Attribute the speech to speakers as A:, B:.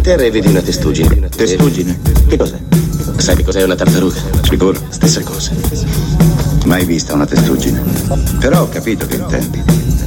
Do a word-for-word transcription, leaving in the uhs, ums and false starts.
A: terra e vedi una testuggine.
B: Testuggine? Che cos'è?
A: Sai che cos'è una tartaruga?
B: Sicuro?
A: Stessa cosa.
B: Mai vista una testuggine. Però ho capito che intendi.